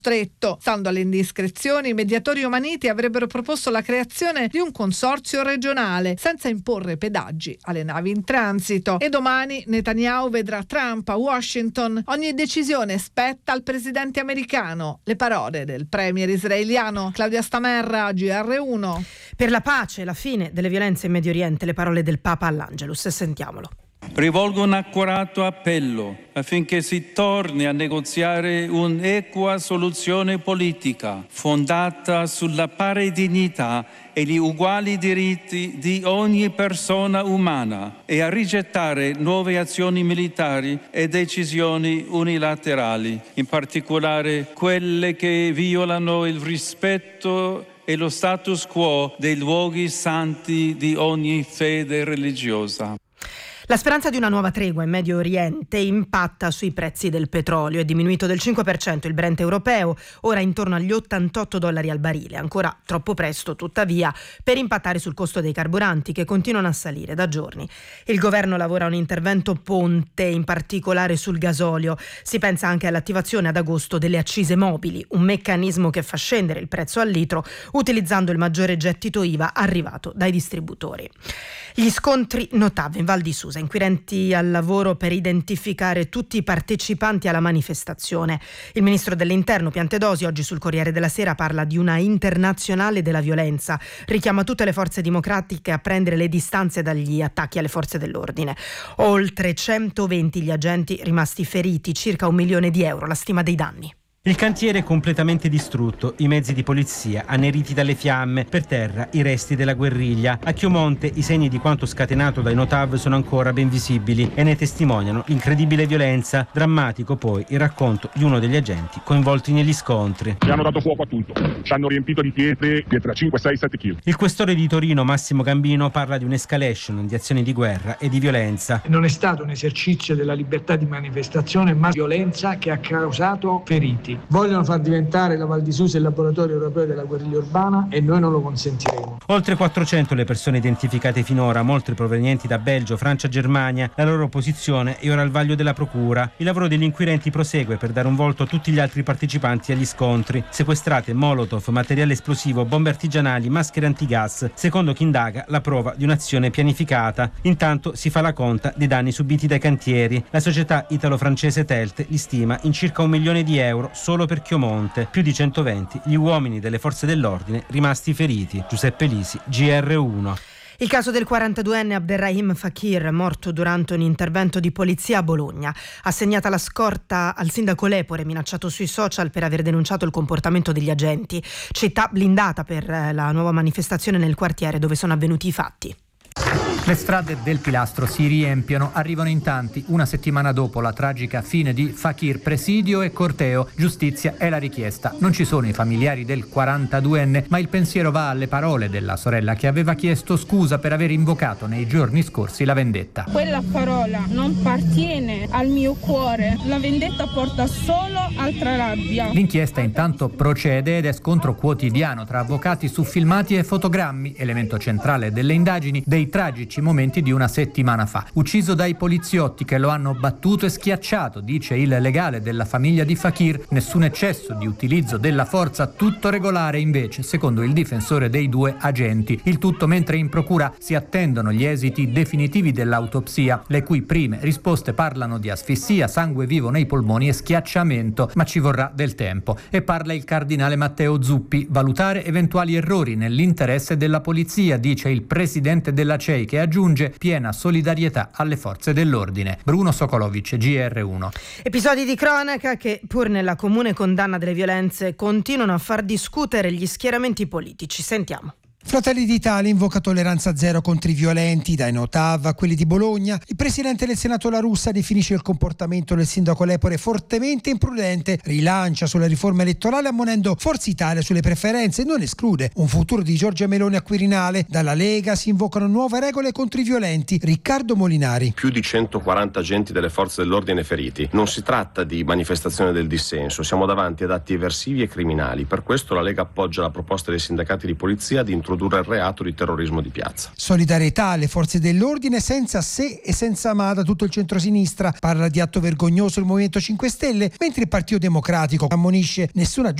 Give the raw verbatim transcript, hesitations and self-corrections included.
stretto. Stando alle indiscrezioni, i mediatori omaniti avrebbero proposto la creazione di un consorzio regionale senza imporre pedaggi alle navi in transito. E domani Netanyahu vedrà Trump a Washington. Ogni decisione spetta al presidente americano. Le parole del premier israeliano. Claudia Stamerra, G R uno. Per la pace e la fine delle violenze in Medio Oriente, le parole del Papa all'Angelus. Sentiamolo. Rivolgo un accorato appello affinché si torni a negoziare un'equa soluzione politica fondata sulla pari dignità e gli uguali diritti di ogni persona umana e a rigettare nuove azioni militari e decisioni unilaterali, in particolare quelle che violano il rispetto e lo status quo dei luoghi santi di ogni fede religiosa. La speranza di una nuova tregua in Medio Oriente impatta sui prezzi del petrolio. È diminuito del cinque per cento il Brent europeo, ora intorno agli ottantotto dollari al barile. Ancora troppo presto, tuttavia, per impattare sul costo dei carburanti che continuano a salire da giorni. Il governo lavora a un intervento ponte, in particolare sul gasolio. Si pensa anche all'attivazione ad agosto delle accise mobili, un meccanismo che fa scendere il prezzo al litro utilizzando il maggiore gettito I V A arrivato dai distributori. Gli scontri Notav in Val di Susa, inquirenti al lavoro per identificare tutti i partecipanti alla manifestazione. Il ministro dell'Interno Piantedosi oggi sul Corriere della Sera parla di una internazionale della violenza, richiama tutte le forze democratiche a prendere le distanze dagli attacchi alle forze dell'ordine. Oltre centoventi gli agenti rimasti feriti, circa un milione di euro la stima dei danni. Il cantiere è completamente distrutto, i mezzi di polizia anneriti dalle fiamme, per terra i resti della guerriglia. A Chiomonte i segni di quanto scatenato dai Notav sono ancora ben visibili e ne testimoniano l'incredibile violenza. Drammatico poi il racconto di uno degli agenti coinvolti negli scontri. Ci hanno dato fuoco a tutto, ci hanno riempito di pietre, pietre a cinque, sei, sette chili. Il questore di Torino Massimo Gambino parla di un'escalation di azioni di guerra e di violenza. Non è stato un esercizio della libertà di manifestazione, ma violenza che ha causato feriti. Vogliono far diventare la Val di Susa il laboratorio europeo della guerriglia urbana e noi non lo consentiremo. Oltre quattrocento le persone identificate finora, molte provenienti da Belgio, Francia, Germania. La loro posizione è ora al vaglio della procura. Il lavoro degli inquirenti prosegue per dare un volto a tutti gli altri partecipanti agli scontri. Sequestrate molotov, materiale esplosivo, bombe artigianali, maschere antigas. Secondo chi indaga, la prova di un'azione pianificata. Intanto si fa la conta dei danni subiti dai cantieri. La società italo-francese Telt li stima in circa un milione di euro solo per Chiomonte, più di centoventi gli uomini delle forze dell'ordine rimasti feriti. Giuseppe Lisi, G R uno. Il caso del quarantaduenne Abderrahim Fakir, morto durante un intervento di polizia a Bologna. Assegnata la scorta al sindaco Lepore, minacciato sui social per aver denunciato il comportamento degli agenti. Città blindata per la nuova manifestazione nel quartiere dove sono avvenuti i fatti. Le strade del Pilastro si riempiono, arrivano in tanti. Una settimana dopo la tragica fine di Fakir, presidio e corteo, giustizia è la richiesta. Non ci sono i familiari del quarantaduenne, ma il pensiero va alle parole della sorella che aveva chiesto scusa per aver invocato nei giorni scorsi la vendetta. Quella parola non appartiene al mio cuore, la vendetta porta solo altra rabbia. L'inchiesta intanto procede ed è scontro quotidiano tra avvocati su filmati e fotogrammi, elemento centrale delle indagini dei tragici momenti di una settimana fa. Ucciso dai poliziotti che lo hanno battuto e schiacciato, dice il legale della famiglia di Fakir. Nessun eccesso di utilizzo della forza, tutto regolare invece, secondo il difensore dei due agenti. Il tutto mentre in procura si attendono gli esiti definitivi dell'autopsia, le cui prime risposte parlano di asfissia, sangue vivo nei polmoni e schiacciamento, ma ci vorrà del tempo. E parla il cardinale Matteo Zuppi. Valutare eventuali errori nell'interesse della polizia, dice il presidente della C E I, che aggiunge piena solidarietà alle forze dell'ordine. Bruno Sokolovic, G R uno. Episodi di cronaca che, pur nella comune condanna delle violenze, continuano a far discutere gli schieramenti politici. Sentiamo. Fratelli d'Italia invoca tolleranza zero contro i violenti, dai Notav a quelli di Bologna. Il presidente del Senato La Russa definisce il comportamento del sindaco Lepore fortemente imprudente, rilancia sulla riforma elettorale ammonendo Forza Italia sulle preferenze e non esclude un futuro di Giorgia Meloni a Quirinale. Dalla Lega si invocano nuove regole contro i violenti. Riccardo Molinari. Più di centoquaranta agenti delle forze dell'ordine feriti. Non si tratta di manifestazione del dissenso, siamo davanti ad atti eversivi e criminali. Per questo la Lega appoggia la proposta dei sindacati di polizia di introdurre introdurre il reato di terrorismo di piazza. Solidarietà alle forze dell'ordine senza se e senza ma da tutto il centrosinistra. Parla di atto vergognoso il Movimento cinque Stelle, mentre il Partito Democratico ammonisce nessuna